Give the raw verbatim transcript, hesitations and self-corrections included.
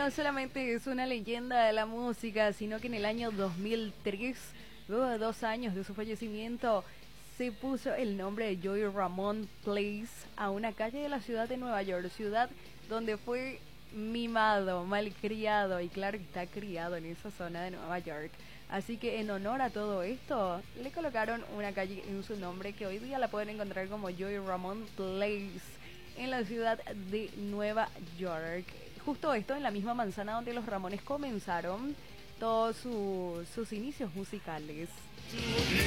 no solamente es una leyenda de la música, sino que en el año dos mil tres, luego de dos años de su fallecimiento, se puso el nombre de Joey Ramone Place a una calle de la ciudad de Nueva York, ciudad donde fue mimado, malcriado y claro que está criado en esa zona de Nueva York. Así que en honor a todo esto, le colocaron una calle en su nombre que hoy día la pueden encontrar como Joey Ramone Place en la ciudad de Nueva York. Justo esto en la misma manzana donde los Ramones comenzaron todos su, sus inicios musicales.